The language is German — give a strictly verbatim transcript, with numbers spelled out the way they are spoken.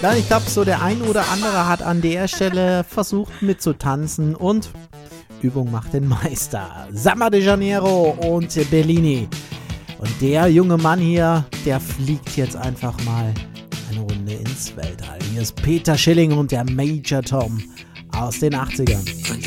Ja, ich glaube, so der ein oder andere hat an der Stelle versucht mitzutanzen und Übung macht den Meister. Samba de Janeiro und Bellini. Und der junge Mann hier, der fliegt jetzt einfach mal eine Runde ins Weltall. Hier ist Peter Schilling und der Major Tom aus den achtzigern.